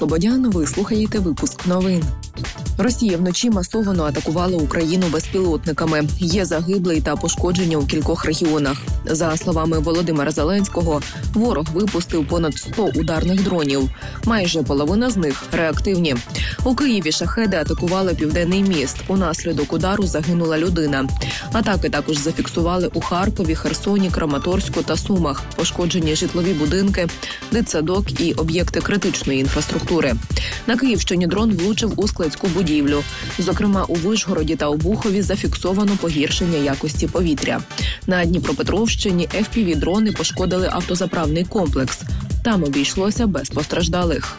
Слободян, ви слухаєте випуск новин. Росія вночі масово атакувала Україну безпілотниками. Є загиблі та пошкодження у кількох регіонах. За словами Володимира Зеленського, ворог випустив понад 100 ударних дронів. Майже половина з них реактивні. У Києві шахеди атакували Південний міст. Унаслідок удару загинула людина. Атаки також зафіксували у Харкові, Херсоні, Краматорську та Сумах. Пошкоджені житлові будинки, дитсадок і об'єкти критичної інфраструктури. На Київщині дрон влучив у складську будівлю. Зокрема, у Вишгороді та Обухові зафіксовано погіршення якості повітря. На Дніпропетровщині FPV-дрони пошкодили автозаправний комплекс. Там обійшлося без постраждалих.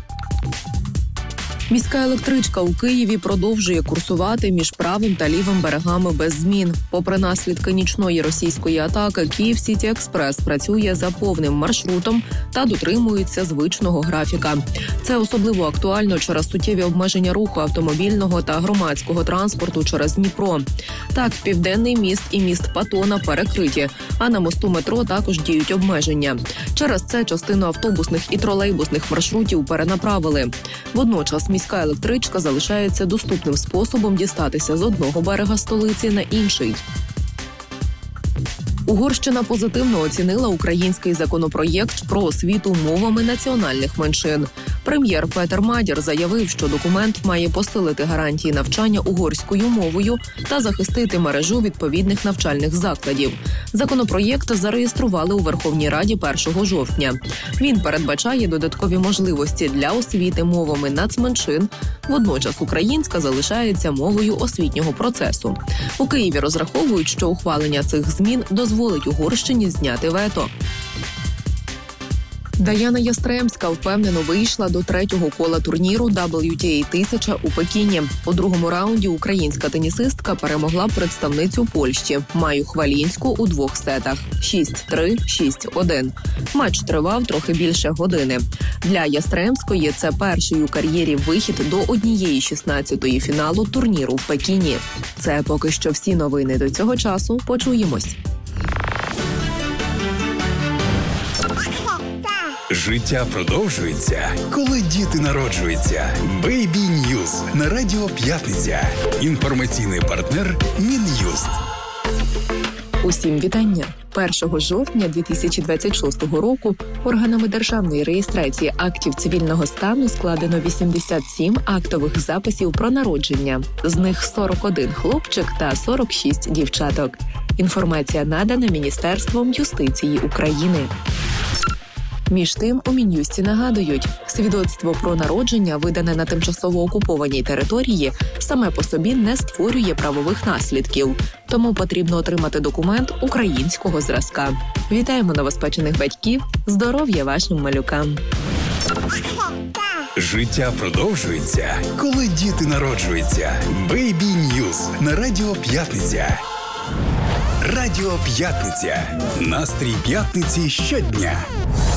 Міська електричка у Києві продовжує курсувати між правим та лівим берегами без змін. Попри наслідки нічної російської атаки, Київ-Сіті-Експрес працює за повним маршрутом та дотримується звичного графіка. Це особливо актуально через суттєві обмеження руху автомобільного та громадського транспорту через Дніпро. Так, Південний міст і міст Патона перекриті, а на мосту метро також діють обмеження. Через це частину автобусних і тролейбусних маршрутів перенаправили. Водночас міська електричка залишається доступним способом дістатися з одного берега столиці на інший. Угорщина позитивно оцінила український законопроєкт про освіту мовами національних меншин. Прем'єр Петер Мадір заявив, що документ має посилити гарантії навчання угорською мовою та захистити мережу відповідних навчальних закладів. Законопроєкт зареєстрували у Верховній Раді 1 жовтня. Він передбачає додаткові можливості для освіти мовами нацменшин. Водночас українська залишається мовою освітнього процесу. У Києві розраховують, що ухвалення цих змін дозволить Угорщині зняти вето. Даяна Ястремська впевнено вийшла до третього кола турніру WTA-1000 у Пекіні. У другому раунді українська тенісистка перемогла представницю Польщі Маю Хвалінську у 2 сетах – 6-3, 6-1. Матч тривав трохи більше години. Для Ястремської це перший у кар'єрі вихід до 1/16 фіналу турніру в Пекіні. Це поки що всі новини до цього часу. Почуємось. Життя продовжується, коли діти народжуються. Бейбі Ньюз на Радіо П'ятниця. Інформаційний партнер Мін'юст. Усім вітання. 1 жовтня 2026 року органами державної реєстрації актів цивільного стану складено 87 актових записів про народження. З них 41 хлопчик та 46 дівчаток. Інформація надана Міністерством юстиції України. Між тим, у Мін'юсті нагадують, свідоцтво про народження, видане на тимчасово окупованій території, саме по собі не створює правових наслідків. Тому потрібно отримати документ українського зразка. Вітаємо новоспечених батьків! Здоров'я вашим малюкам! Життя продовжується, коли діти народжуються. Бейбі Ньюз на Радіо П'ятниця. Радіо П'ятниця. Настрій п'ятниці щодня.